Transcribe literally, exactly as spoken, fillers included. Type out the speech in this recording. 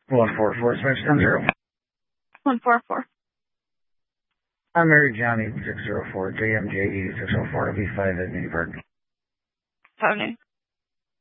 one four four, six ten zero. one four four. I'm Mary Johnny, six zero four, J M J E, six zero four, B five at Newburgh. Phone